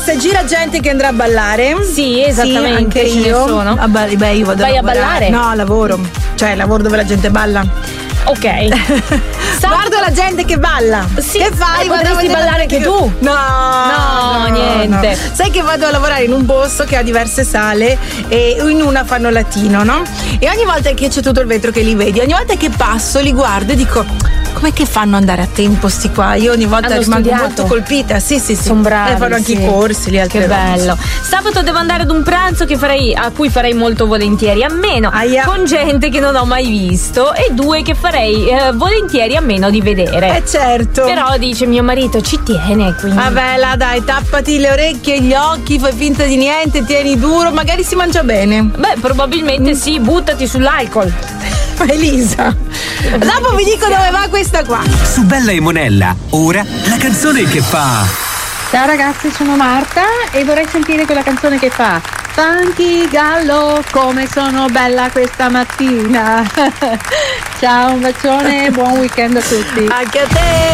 se gira gente che andrà a ballare. Sì, esattamente. Sì, anche io. Io vado Vai a ballare? No, lavoro. Cioè, lavoro dove la gente balla. Ok. Guardo la gente che balla. Sì, che fai? potresti ballare anche tu? No, niente. No. Sai che vado a lavorare in un posto che ha diverse sale e in una fanno latino, no? E ogni volta che c'è tutto il vetro che li vedi, ogni volta che passo li guardo e dico: com'è che fanno ad andare a tempo sti qua? Io ogni volta rimango molto colpita. Sì. Sono bravi. Fanno anche i corsi, le altre Che bello. Sabato devo andare ad un pranzo a cui farei molto volentieri, a meno con gente che non ho mai visto, e 2 che farei volentieri a meno di vedere. Certo. Però dice mio marito ci tiene, quindi. Vabbè, là dai, tappati le orecchie e gli occhi, fai finta di niente, tieni duro, magari si mangia bene. Beh, probabilmente sì, buttati sull'alcol. Elisa, dopo vi dico dove va questa qua. Su Bella e Monella, ora la canzone che fa. Ciao ragazzi, sono Marta e vorrei sentire quella canzone che fa Funky Gallo, come sono bella questa mattina. Ciao, un bacione e buon weekend a tutti. Anche a te.